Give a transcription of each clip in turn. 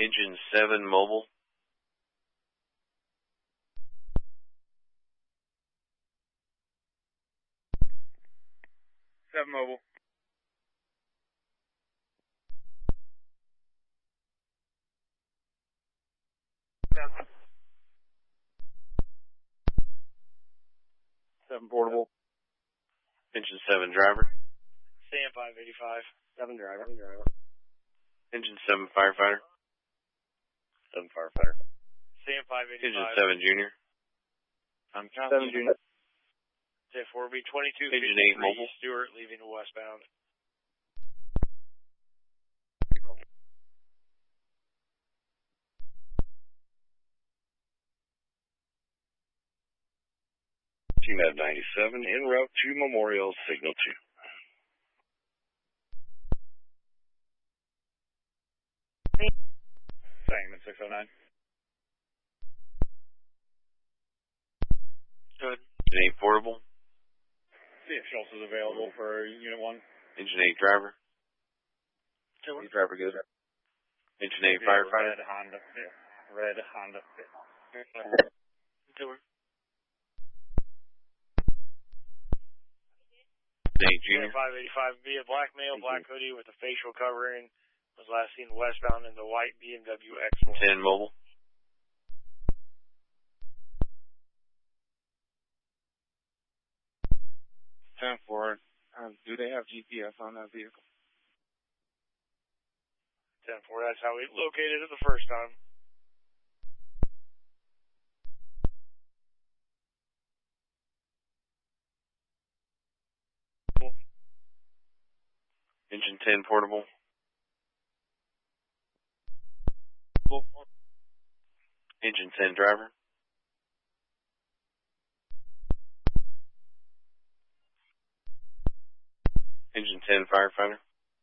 Engine 7 mobile. Seven mobile. Seven portable. Engine 7 driver. Sam 585. Seven driver. Engine 7 firefighter. Seven firefighter. Sam 585. Engine 7 junior. I'm counting. 7 junior. 4B 22. Engine 8 mobile. Stewart leaving westbound. GMAB 97 en route to Memorial, signal 2. Same at 609. Good. Engine 8 portable. See if Schultz is available for Unit 1. Engine 8 driver. Engine driver good. Engine 8 firefighter. Red Honda. Yeah. Red Honda. Engine 8 junior. 585 via black male, black hoodie with a facial covering. Was last seen westbound in the white BMW X1. 10 mobile. Forward. Do they have GPS on that vehicle? 10-4, that's how we located it the first time. Engine 10 portable. Engine 10 driver. Engine 10 firefighter.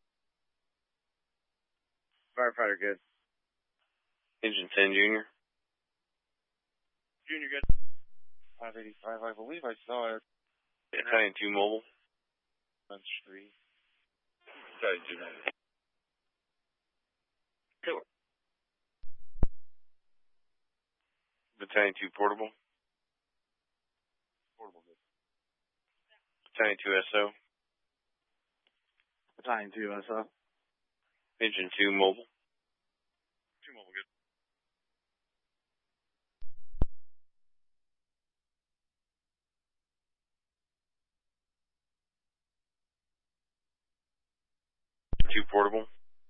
Firefighter good. Engine 10 junior. Junior good. 585, I believe I saw it. Battalion 2 mobile. Bench 3. Battalion 2 mobile. Killer. Battalion 2 portable. Portable good. Battalion 2 SO. Battalion 2 SO. Engine 2 mobile. 2 mobile good. Two portable.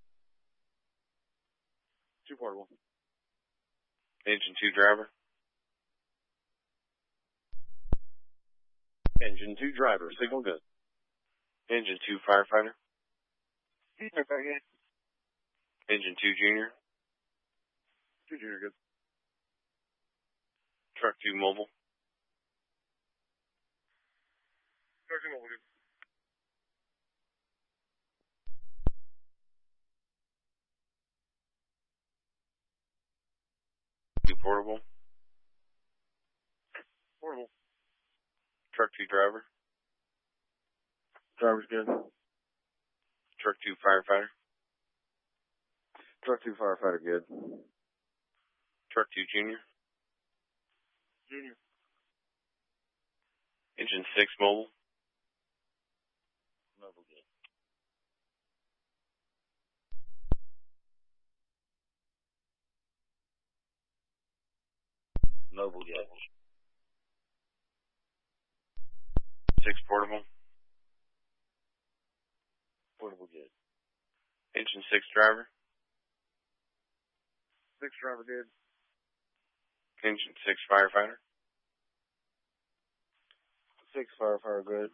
2 portable. Engine 2 driver. Engine 2 driver, signal good. Engine 2 firefighter. Firefighter good. Engine 2 junior. 2 junior good. Truck 2 mobile. Truck 2 mobile good. Two portable. Portable. Truck 2 driver. Driver's good. Truck 2 firefighter. Truck 2 firefighter good. Truck 2 junior. Junior. Engine 6 mobile. Mobile good. Mobile good. 6 portable. Portable good. Engine 6 driver. 6 driver good. Engine 6 firefighter. 6 firefighter good.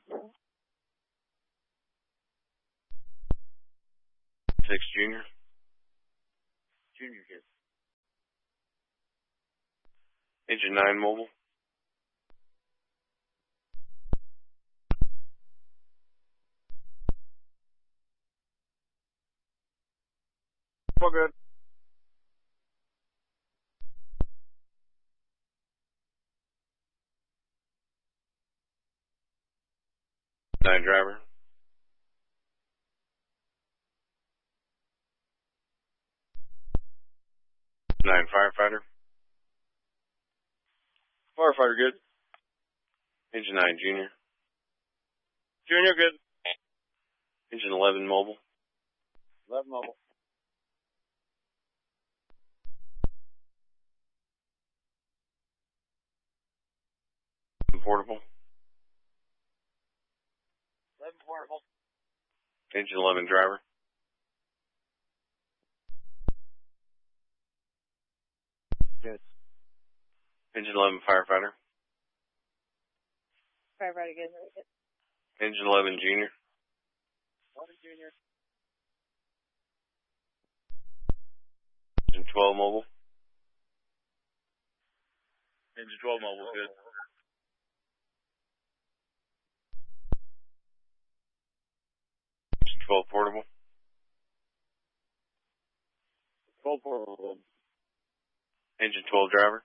6 junior. Junior good. Engine 9 mobile. All good. Nine driver. 9 firefighter. Firefighter good. Engine 9 junior. Junior good. Engine 11 mobile. 11 mobile. Portable. 11 portable. Engine 11 driver. Good. Engine 11 firefighter. Firefighter good. Engine 11 junior. 11 junior. Engine 12 mobile. Engine 12 mobile good. Engine 12 portable. 12 portable. Engine 12 driver.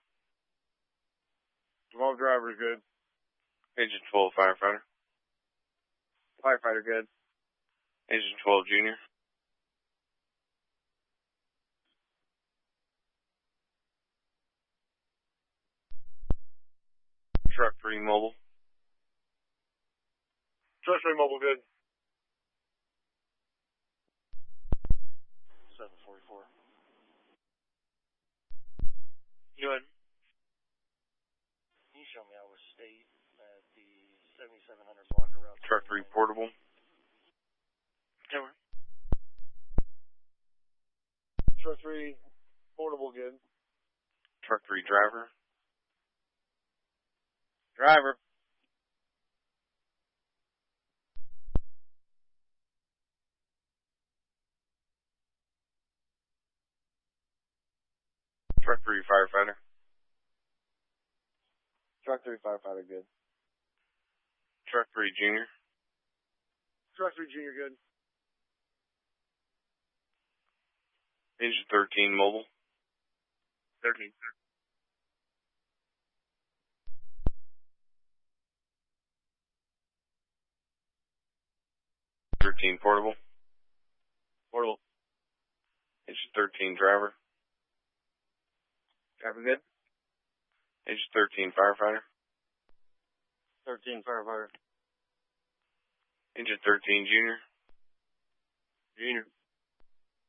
12 driver good. Engine 12 firefighter. Firefighter good. Engine 12 junior. Truck 3 mobile. Truck 3 mobile good. 744. Good. Can you show me Iowa State at the 7700 block around? Truck 3 portable. Tower. Truck 3 portable good. Truck 3 driver. Driver. Truck 3 firefighter. Truck 3 firefighter good. Truck 3 junior. Truck 3 junior good. Engine 13 mobile. 13. 13 portable. Portable. Engine 13 driver. Driver good. Engine 13 firefighter. 13 firefighter. Engine 13 junior. Junior.